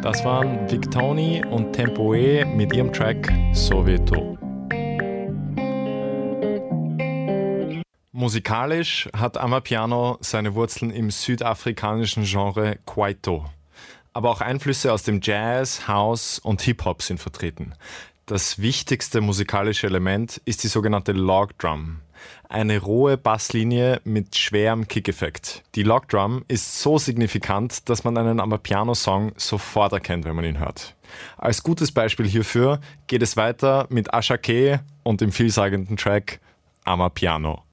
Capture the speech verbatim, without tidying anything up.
Das waren Victoni und Tempoe mit ihrem Track Soweto. Musikalisch hat Amapiano seine Wurzeln im südafrikanischen Genre Kwaito. Aber auch Einflüsse aus dem Jazz, House und Hip-Hop sind vertreten. Das wichtigste musikalische Element ist die sogenannte Log Drum. Eine rohe Basslinie mit schwerem Kick-Effekt. Die Log Drum ist so signifikant, dass man einen Amapiano-Song sofort erkennt, wenn man ihn hört. Als gutes Beispiel hierfür geht es weiter mit Ashake und dem vielsagenden Track Amapiano.